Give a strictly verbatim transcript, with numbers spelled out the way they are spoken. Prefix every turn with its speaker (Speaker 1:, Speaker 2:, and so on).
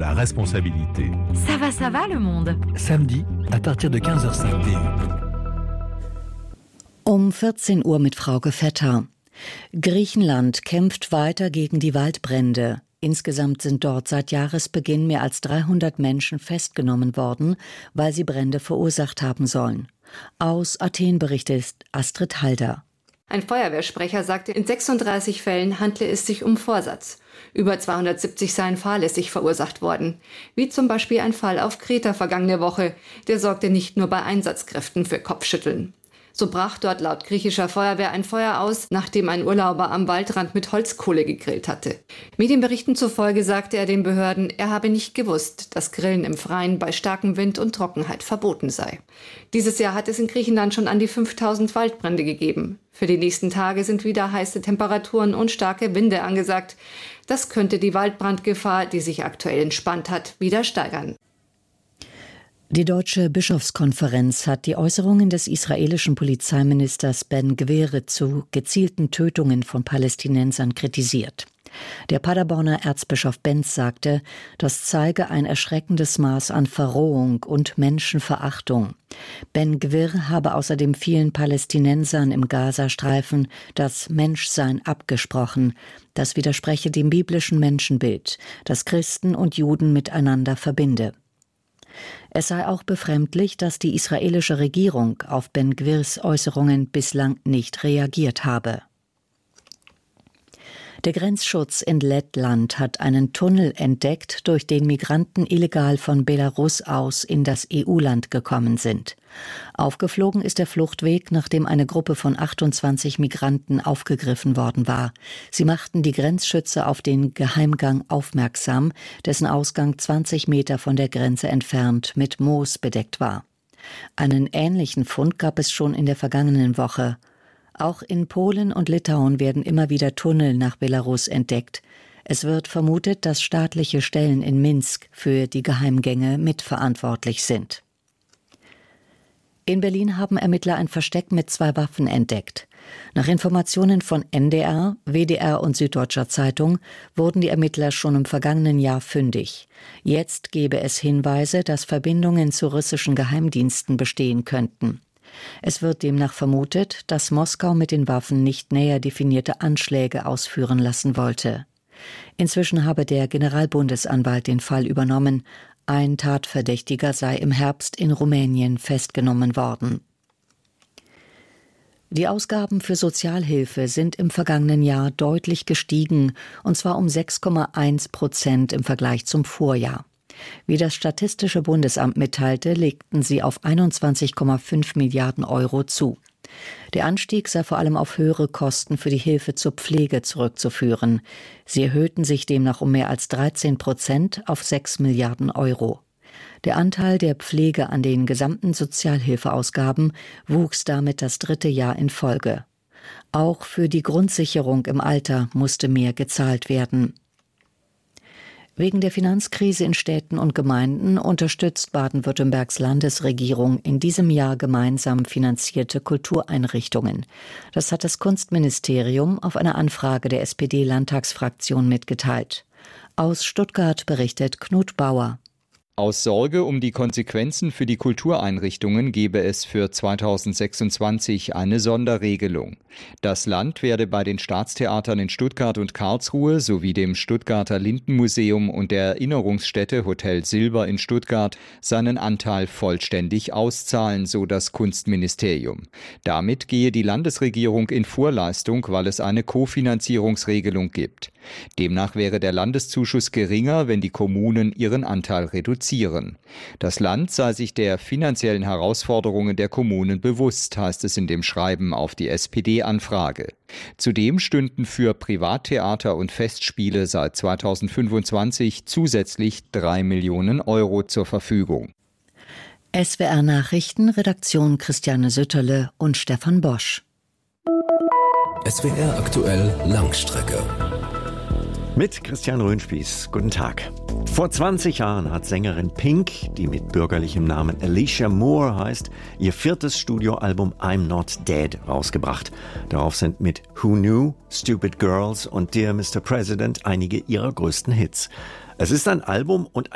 Speaker 1: la responsabilité.
Speaker 2: Ça va, ça va le monde.
Speaker 3: Samedi, à partir de quinze heures cinq T U.
Speaker 4: Um vierzehn Uhr mit Frauke Vetter. Griechenland kämpft weiter gegen die Waldbrände. Insgesamt sind dort seit Jahresbeginn mehr als dreihundert Menschen festgenommen worden, weil sie Brände verursacht haben sollen. Aus Athen berichtet Astrid Halder.
Speaker 5: Ein Feuerwehrsprecher sagte, in sechsunddreißig Fällen handle es sich um Vorsatz. Über zweihundertsiebzig seien fahrlässig verursacht worden. Wie zum Beispiel ein Fall auf Kreta vergangene Woche. Der sorgte nicht nur bei Einsatzkräften für Kopfschütteln. So brach dort laut griechischer Feuerwehr ein Feuer aus, nachdem ein Urlauber am Waldrand mit Holzkohle gegrillt hatte. Medienberichten zufolge sagte er den Behörden, er habe nicht gewusst, dass Grillen im Freien bei starkem Wind und Trockenheit verboten sei. Dieses Jahr hat es in Griechenland schon an die fünftausend Waldbrände gegeben. Für die nächsten Tage sind wieder heiße Temperaturen und starke Winde angesagt. Das könnte die Waldbrandgefahr, die sich aktuell entspannt hat, wieder steigern.
Speaker 4: Die Deutsche Bischofskonferenz hat die Äußerungen des israelischen Polizeiministers Ben Gvir zu gezielten Tötungen von Palästinensern kritisiert. Der Paderborner Erzbischof Benz sagte, das zeige ein erschreckendes Maß an Verrohung und Menschenverachtung. Ben Gvir habe außerdem vielen Palästinensern im Gazastreifen das Menschsein abgesprochen. Das widerspreche dem biblischen Menschenbild, das Christen und Juden miteinander verbinde. Es sei auch befremdlich, dass die israelische Regierung auf Ben Gvirs Äußerungen bislang nicht reagiert habe. Der Grenzschutz in Lettland hat einen Tunnel entdeckt, durch den Migranten illegal von Belarus aus in das E U-Land gekommen sind. Aufgeflogen ist der Fluchtweg, nachdem eine Gruppe von achtundzwanzig Migranten aufgegriffen worden war. Sie machten die Grenzschützer auf den Geheimgang aufmerksam, dessen Ausgang zwanzig Meter von der Grenze entfernt mit Moos bedeckt war. Einen ähnlichen Fund gab es schon in der vergangenen Woche. Auch in Polen und Litauen werden immer wieder Tunnel nach Belarus entdeckt. Es wird vermutet, dass staatliche Stellen in Minsk für die Geheimgänge mitverantwortlich sind. In Berlin haben Ermittler ein Versteck mit zwei Waffen entdeckt. Nach Informationen von N D R, W D R und Süddeutscher Zeitung wurden die Ermittler schon im vergangenen Jahr fündig. Jetzt gebe es Hinweise, dass Verbindungen zu russischen Geheimdiensten bestehen könnten. Es wird demnach vermutet, dass Moskau mit den Waffen nicht näher definierte Anschläge ausführen lassen wollte. Inzwischen habe der Generalbundesanwalt den Fall übernommen. Ein Tatverdächtiger sei im Herbst in Rumänien festgenommen worden. Die Ausgaben für Sozialhilfe sind im vergangenen Jahr deutlich gestiegen, und zwar um sechs Komma eins Prozent im Vergleich zum Vorjahr. Wie das Statistische Bundesamt mitteilte, legten sie auf einundzwanzig Komma fünf Milliarden Euro zu. Der Anstieg sei vor allem auf höhere Kosten für die Hilfe zur Pflege zurückzuführen. Sie erhöhten sich demnach um mehr als dreizehn Prozent auf sechs Milliarden Euro. Der Anteil der Pflege an den gesamten Sozialhilfeausgaben wuchs damit das dritte Jahr in Folge. Auch für die Grundsicherung im Alter musste mehr gezahlt werden. Wegen der Finanzkrise in Städten und Gemeinden unterstützt Baden-Württembergs Landesregierung in diesem Jahr gemeinsam finanzierte Kultureinrichtungen. Das hat das Kunstministerium auf eine Anfrage der S P D-Landtagsfraktion mitgeteilt. Aus Stuttgart berichtet Knut Bauer.
Speaker 6: Aus Sorge um die Konsequenzen für die Kultureinrichtungen gebe es für zweitausendsechsundzwanzig eine Sonderregelung. Das Land werde bei den Staatstheatern in Stuttgart und Karlsruhe sowie dem Stuttgarter Lindenmuseum und der Erinnerungsstätte Hotel Silber in Stuttgart seinen Anteil vollständig auszahlen, so das Kunstministerium. Damit gehe die Landesregierung in Vorleistung, weil es eine Kofinanzierungsregelung gibt. Demnach wäre der Landeszuschuss geringer, wenn die Kommunen ihren Anteil reduzieren. Das Land sei sich der finanziellen Herausforderungen der Kommunen bewusst, heißt es in dem Schreiben auf die S P D-Anfrage. Zudem stünden für Privattheater und Festspiele seit zweitausendfünfundzwanzig zusätzlich drei Millionen Euro zur Verfügung.
Speaker 4: S W R Nachrichten, Redaktion Christiane Sütterle und Stefan Bosch.
Speaker 7: S W R aktuell Langstrecke.
Speaker 8: Mit Christian Röhnspieß. Guten Tag. Vor zwanzig Jahren hat Sängerin Pink, die mit bürgerlichem Namen Alicia Moore heißt, ihr viertes Studioalbum I'm Not Dead rausgebracht. Darauf sind mit Who Knew, Stupid Girls und Dear Mister President einige ihrer größten Hits. Es ist ein Album und